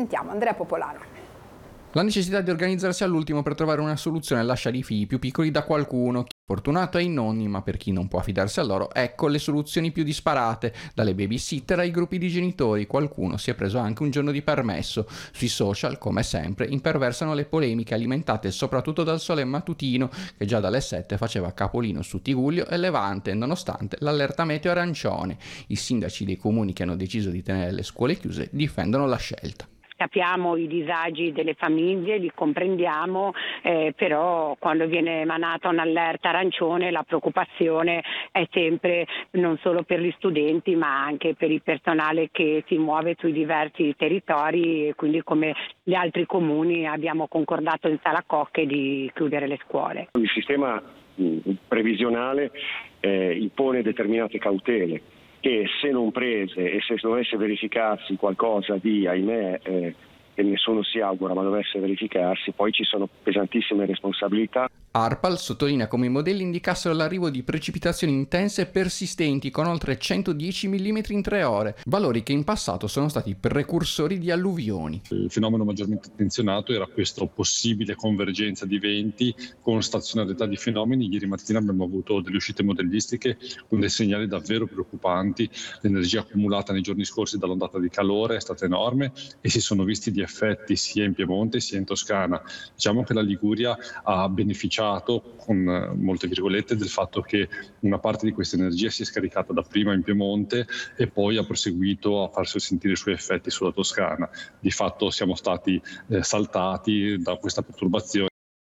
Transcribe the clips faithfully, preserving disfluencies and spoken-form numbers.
Sentiamo Andrea Popolano. La necessità di organizzarsi all'ultimo per trovare una soluzione a lasciare i figli più piccoli da qualcuno. Chi è fortunato è i nonni, ma per chi non può affidarsi a loro, ecco le soluzioni più disparate. Dalle babysitter ai gruppi di genitori, qualcuno si è preso anche un giorno di permesso. Sui social, come sempre, imperversano le polemiche alimentate soprattutto dal sole mattutino, che già dalle sette faceva capolino su Tigullio e Levante, nonostante l'allerta meteo arancione. I sindaci dei comuni che hanno deciso di tenere le scuole chiuse difendono la scelta. Capiamo i disagi delle famiglie, li comprendiamo, eh, però quando viene emanata un'allerta arancione la preoccupazione è sempre non solo per gli studenti ma anche per il personale che si muove sui diversi territori, e quindi come gli altri comuni abbiamo concordato in Sala Cocche di chiudere le scuole. Il sistema mh, previsionale eh, impone determinate cautele, che se non prese e se dovesse verificarsi qualcosa di, ahimè, eh, che nessuno si augura, ma dovesse verificarsi, poi ci sono pesantissime responsabilità. ARPAL sottolinea come i modelli indicassero l'arrivo di precipitazioni intense e persistenti con oltre centodieci millimetri in tre ore, valori che in passato sono stati precursori di alluvioni. Il fenomeno maggiormente attenzionato era questa possibile convergenza di venti con stazionarietà di fenomeni. Ieri mattina abbiamo avuto delle uscite modellistiche con dei segnali davvero preoccupanti. L'energia accumulata nei giorni scorsi dall'ondata di calore è stata enorme e si sono visti gli effetti sia in Piemonte sia in Toscana. Diciamo che la Liguria ha beneficiato con molte virgolette del fatto che una parte di questa energia si è scaricata da prima in Piemonte e poi ha proseguito a farsi sentire i suoi effetti sulla Toscana. Di fatto siamo stati eh, saltati da questa perturbazione.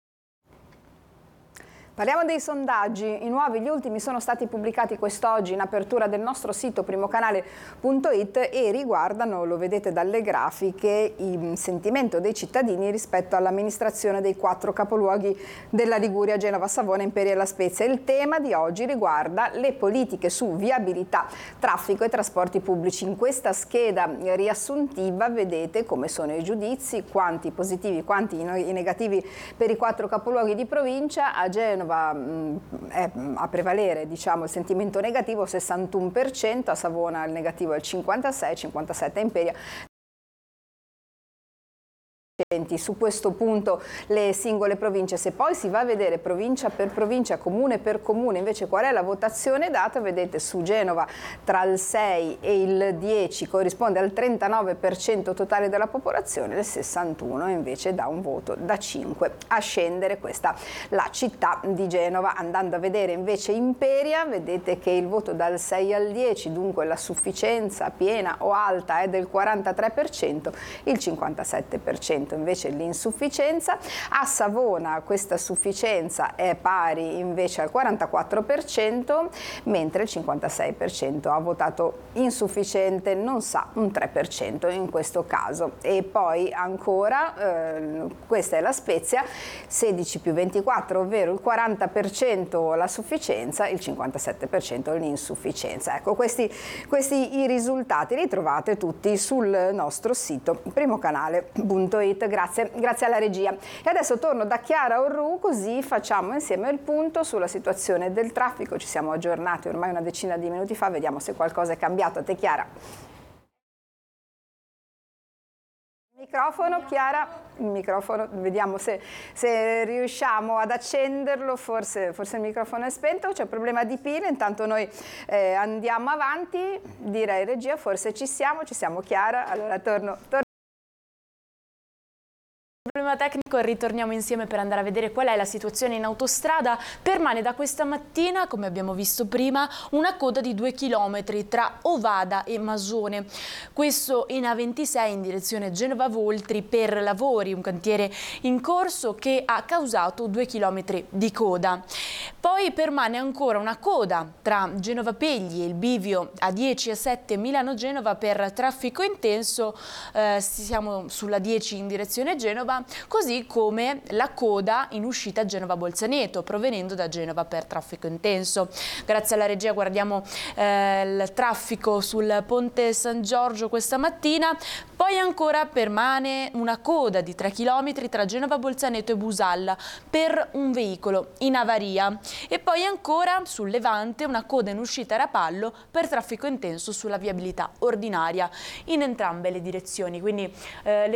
Parliamo dei sondaggi, i nuovi, gli ultimi sono stati pubblicati quest'oggi in apertura del nostro sito primocanale punto it e riguardano, lo vedete dalle grafiche, il sentimento dei cittadini rispetto all'amministrazione dei quattro capoluoghi della Liguria, Genova, Savona, Imperia e La Spezia. Il tema di oggi riguarda le politiche su viabilità, traffico e trasporti pubblici. In questa scheda riassuntiva vedete come sono i giudizi, quanti positivi, quanti i negativi per i quattro capoluoghi di provincia. A Genova è a prevalere, diciamo, il sentimento negativo, sessantuno per cento, a Savona il negativo è il cinquantasei, cinquantasette a Imperia. Su questo punto le singole province, se poi si va a vedere provincia per provincia, comune per comune, invece qual è la votazione data, vedete su Genova tra il sei e il dieci corrisponde al trentanove per cento totale della popolazione, il sessantuno invece dà un voto da cinque a scendere. Questa la città di Genova. Andando a vedere invece Imperia, vedete che il voto dal sei al dieci, dunque la sufficienza piena o alta è del quarantatré per cento, il cinquantasette per cento invece l'insufficienza. A Savona questa sufficienza è pari invece al quarantaquattro per cento, mentre il cinquantasei per cento ha votato insufficiente, non sa, un tre per cento in questo caso. E poi ancora, eh, questa è La Spezia, sedici più ventiquattro, ovvero il quaranta per cento la sufficienza, il cinquantasette per cento l'insufficienza. Ecco, questi, questi i risultati li trovate tutti sul nostro sito primocanale punto it. Grazie, grazie alla regia. E adesso torno da Chiara Orru, così facciamo insieme il punto sulla situazione del traffico. Ci siamo aggiornati ormai una decina di minuti fa, vediamo se qualcosa è cambiato. A te Chiara. Microfono, Chiara, il microfono, vediamo se, se riusciamo ad accenderlo, forse, forse il microfono è spento, c'è un problema di pile, intanto noi eh, andiamo avanti, direi regia, forse ci siamo, ci siamo Chiara, allora torno. torno. Problema tecnico, ritorniamo insieme per andare a vedere qual è la situazione in autostrada. Permane da questa mattina, come abbiamo visto prima, una coda di due chilometri tra Ovada e Masone. Questo in A ventisei in direzione Genova Voltri per lavori, un cantiere in corso che ha causato due chilometri di coda. Poi permane ancora una coda tra Genova Pegli e il bivio A dieci e sette Milano-Genova per traffico intenso, eh, siamo sulla dieci in direzione Genova, così come la coda in uscita Genova-Bolzaneto provenendo da Genova per traffico intenso. Grazie alla regia guardiamo eh, il traffico sul Ponte San Giorgio questa mattina. Poi ancora permane una coda di tre chilometri tra Genova-Bolzaneto e Busalla per un veicolo in avaria. E poi ancora sul Levante una coda in uscita Rapallo per traffico intenso sulla viabilità ordinaria in entrambe le direzioni. Quindi eh, le